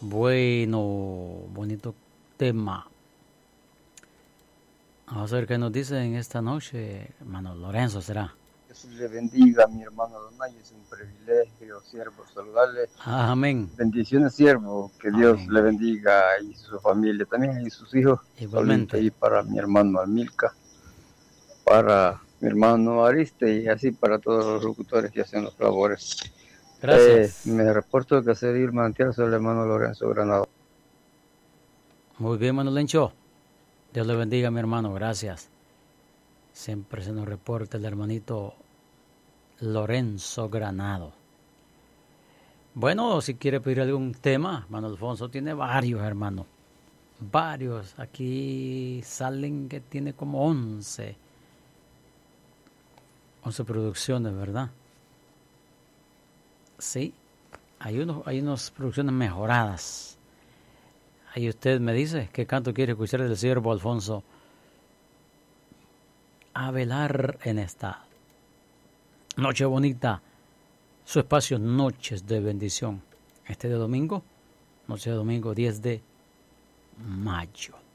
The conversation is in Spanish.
Bueno, bonito tema. Vamos a ver qué nos dicen esta noche, hermano Lorenzo, ¿será? Dios le bendiga a mi hermano Donay, es un privilegio, siervo, saludarle. Amén. Bendiciones, siervo, que Dios Amén. le bendiga y su familia también y sus hijos. Saludito Igualmente. ahí para mi hermano Almilca, para mi hermano Ariste y así para todos los locutores que hacen los labores. Gracias. Me reporto de Caserío Manantial, soy el hermano Lorenzo Granado. Muy bien, hermano Lencho. Dios le bendiga, mi hermano. Gracias. Siempre se nos reporta el hermanito Lorenzo Granado. Bueno, si quiere pedir algún tema, hermano Alfonso tiene varios, hermano. Varios. Aquí salen que tiene como 11 producciones, ¿verdad? Sí. Hay unas producciones mejoradas. Ahí usted me dice qué canto quiere escuchar del siervo Alfonso a velar en esta noche bonita, su espacio Noches de Bendición. Este de domingo, noche de domingo 10 de mayo.